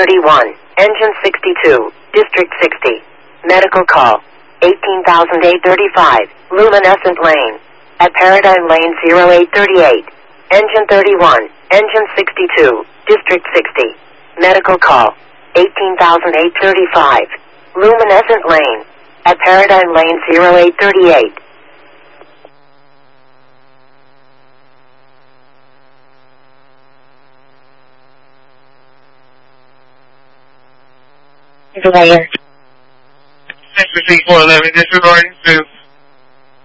31, Engine 62, District 60. Medical call. 18,835, Luminescent Lane. At Paradigm Lane 0838. Engine 31, Engine 62, District 60. Medical call. 18,835, Luminescent Lane. At Paradigm Lane 0838. Surveyor. 6411, disregarding Sue.